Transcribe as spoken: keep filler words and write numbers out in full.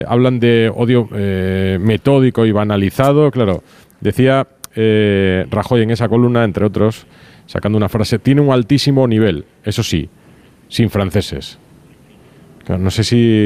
Hablan de odio eh, metódico y banalizado. Claro, decía eh, Rajoy en esa columna, entre otros, sacando una frase: tiene un altísimo nivel, eso sí, sin franceses. Claro, no sé si